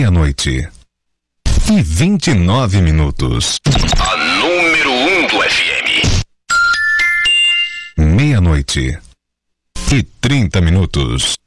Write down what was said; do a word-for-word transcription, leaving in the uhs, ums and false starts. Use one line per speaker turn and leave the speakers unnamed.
Meia-noite e vinte e nove minutos.
A número um do F M.
Meia-noite e trinta minutos.